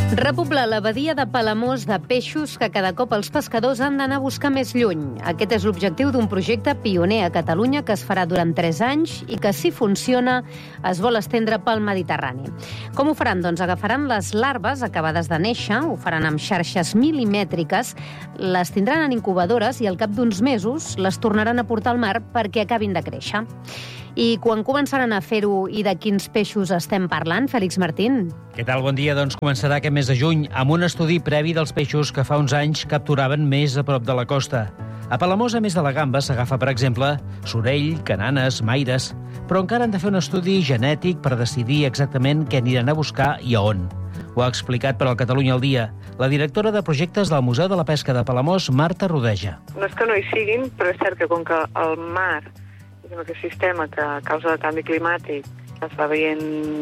Repoblar la badia de Palamós de peixos que cada cop els pescadors han d'anar a buscar més lluny. Aquest és l'objectiu d'un projecte pioner a Catalunya que es farà durant 3 anys i que, si funciona, es vol estendre pel Mediterrani. Com ho faran? Doncs agafaran les larves acabades de néixer, ho faran amb xarxes milimètriques, les tindran en incubadores i al cap d'uns mesos les tornaran a portar al mar perquè acabin de créixer. I quan començaran a fer-ho i de quins peixos estem parlant, Fèlix Martín? Què tal? Bon dia. Doncs començarà aquest mes de juny amb un estudi previ dels peixos que fa uns anys capturaven més a prop de la costa. A Palamós, a més de la gamba, s'agafa, per exemple, sorell, cananes, maires, però encara han de fer un estudi genètic per decidir exactament què aniran a buscar i a on. Ho ha explicat per al Catalunya al Dia la directora de projectes del Museu de la Pesca de Palamós, Marta Rodeja. No és que no hi siguin, però és cert que com que el mar és un ecosistema que a causa del canvi climàtic es va veient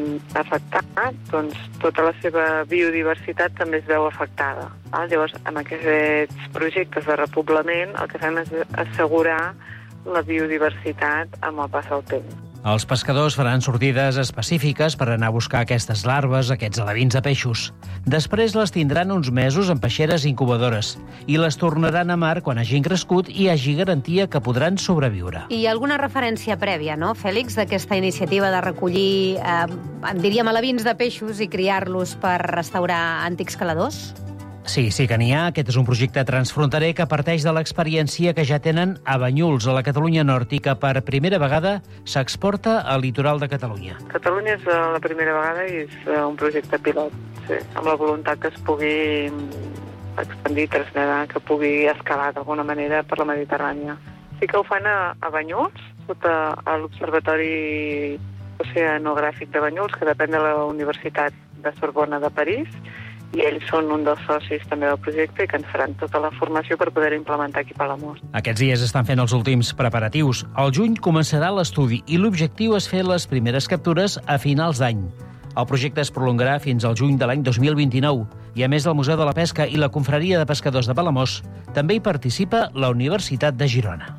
afectat, doncs tota la seva biodiversitat també es veu afectada. Llavors, amb aquests projectes de repoblament, el que fem és assegurar la biodiversitat amb el pas del temps. Els pescadors faran sortides específiques per anar a buscar aquestes larves, aquests alevins de peixos. Després les tindran uns mesos en peixeres incubadores i les tornaran a mar quan hagin crescut i hi hagi garantia que podran sobreviure. I alguna referència prèvia, no, Fèlix, d'aquesta iniciativa de recollir, diríem, alevins de peixos i criar-los per restaurar antics caladors? Sí que n'hi ha. Aquest és un projecte transfronterer que parteix de l'experiència que ja tenen a Banyuls, a la Catalunya Nord, i que per primera vegada s'exporta al litoral de Catalunya. Catalunya és la primera vegada i és un projecte pilot, sí, amb la voluntat que es pugui expandir, traslladar, que pugui escalar d'alguna manera per la Mediterrània. Sí que ho fan a Banyuls, sota l'Observatori Oceanogràfic de Banyuls, que depèn de la Universitat de Sorbona de París, i ells són un dels socis també del projecte i que ens faran tota la formació per poder implementar aquí a Palamós. Aquests dies estan fent els últims preparatius. Al juny començarà l'estudi i l'objectiu és fer les primeres captures a finals d'any. El projecte es prolongarà fins al juny de l'any 2029 i, a més del Museu de la Pesca i la Confraria de Pescadors de Palamós, també hi participa la Universitat de Girona.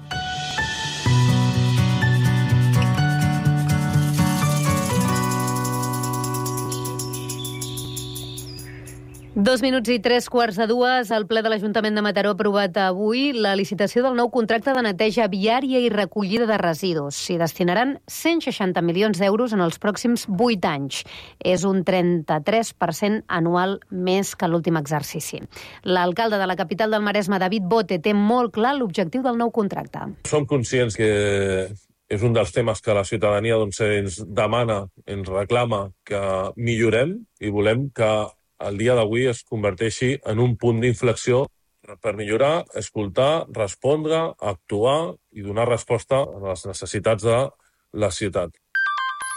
2 minuts i 3:15, el ple de l'Ajuntament de Mataró ha aprovat avui la licitació del nou contracte de neteja viària i recollida de residus. S'hi destinaran 160 milions d'euros en els pròxims 8 anys. És un 33% anual més que l'últim exercici. L'alcalde de la capital del Maresme, David Bote, té molt clar l'objectiu del nou contracte. Som conscients que és un dels temes que la ciutadania ens demana, ens reclama que millorem i volem que el dia d'avui es converteixi en un punt d'inflexió per millorar, escoltar, respondre, actuar i donar resposta a les necessitats de la ciutat.